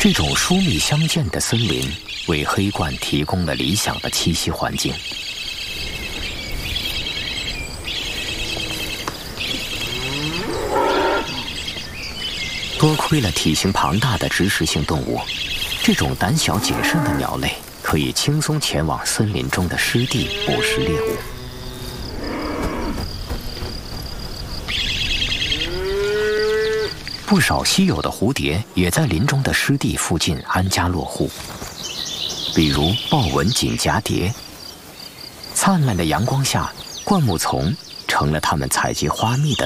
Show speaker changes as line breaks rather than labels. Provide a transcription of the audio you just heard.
这种疏密相间的森林为黑鹳提供了理想的栖息环境。多亏了体型庞大的植食性动物，这种胆小谨慎的鸟类可以轻松前往森林中的湿地捕食猎物。不少稀有的蝴蝶也在林中的湿地附近安家落户，比如豹纹锦蛱蝶。灿烂的阳光下，灌木丛成了它们采集花蜜的